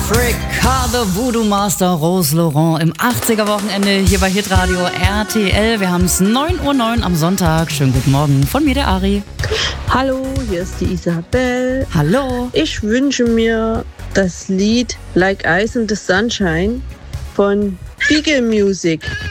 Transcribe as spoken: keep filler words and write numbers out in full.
Africa, the Voodoo Master, Rose Laurent im achtziger-Wochenende hier bei Hitradio R T L. Wir haben es neun Uhr neun am Sonntag. Schönen guten Morgen von mir, der Ari. Hallo, hier ist die Isabel. Hallo. Ich wünsche mir das Lied Like Ice in the Sunshine von Beagle Music.